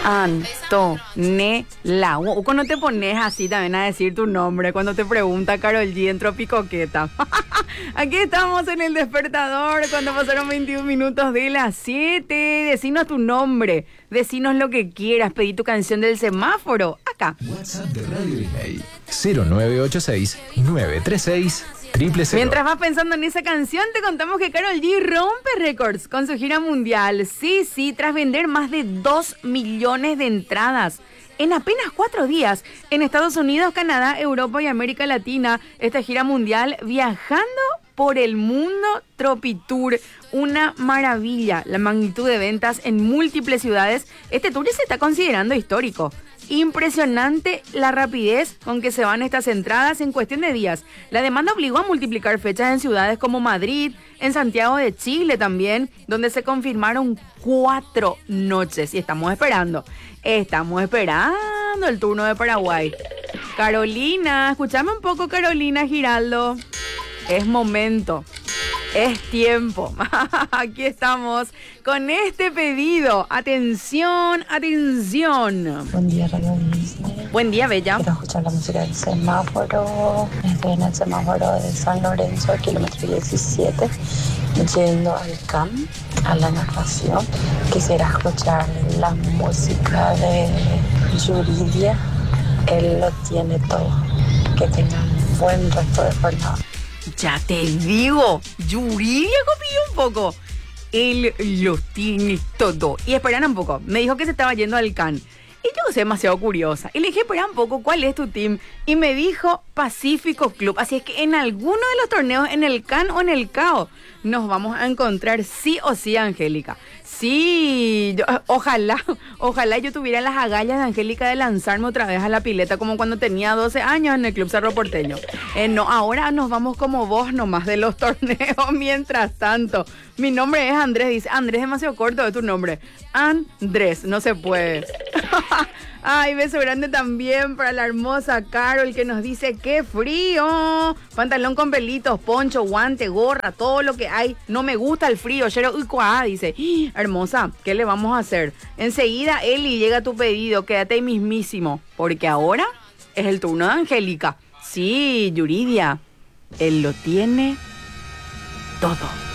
Antonella. O cuando te pones así también a decir tu nombre, cuando te pregunta Karol G en Tropicoqueta. Aquí estamos en El Despertador, cuando pasaron 21 minutos de las 7. Decinos tu nombre, decinos lo que quieras, pedí tu canción del semáforo, acá. WhatsApp de Radio Disney 0986-936-000. Mientras vas pensando en esa canción, te contamos que Karol G rompe récords con su gira mundial. Sí, tras vender más de 2 millones de entradas en apenas 4 días en Estados Unidos, Canadá, Europa y América Latina. Esta gira mundial viajando por el mundo, Tropitour. Una maravilla la magnitud de ventas en múltiples ciudades. Este tour se está considerando histórico. Impresionante la rapidez con que se van estas entradas en cuestión de días. La demanda obligó a multiplicar fechas en ciudades como Madrid, en Santiago de Chile también, donde se confirmaron 4 noches. Y estamos esperando el turno de Paraguay. Carolina, escúchame un poco, Carolina Giraldo. Es momento. Es tiempo. Aquí estamos con este pedido. Atención. Buen día, Radio Disney. Buen día, Bella. Quiero escuchar la música del semáforo. Estoy en el semáforo de San Lorenzo, kilómetro 17, yendo al CAM, a la natación. Quisiera escuchar la música de Yuridia. Él lo tiene todo. Que tengan un buen resto de jornada. Ya te digo, Yuridia copió un poco. Él lo tiene todo. Y esperan un poco. Me dijo que se estaba yendo al CAN. Y yo soy demasiado curiosa. Y le dije, espera un poco, ¿cuál es tu team? Y me dijo Pacífico Club. Así es que en alguno de los torneos, en el CAN o en el CAO, nos vamos a encontrar sí o sí, Angélica. Sí, ojalá yo tuviera las agallas de Angélica de lanzarme otra vez a la pileta como cuando tenía 12 años en el Club Cerro Porteño. No, ahora nos vamos como vos nomás de los torneos. Mientras tanto, mi nombre es Andrés. Dice, Andrés, demasiado corto de tu nombre. Andrés, no se puede. Ay, beso grande también para la hermosa Carol, que nos dice, ¡qué frío! Pantalón con pelitos, poncho, guante, gorra, todo lo que hay. No me gusta el frío. Dice, hermosa, ¿qué le vamos a hacer? Enseguida, Eli, llega tu pedido. Quédate ahí mismísimo, porque ahora es el turno de Angélica. Sí, Yuridia, él lo tiene todo.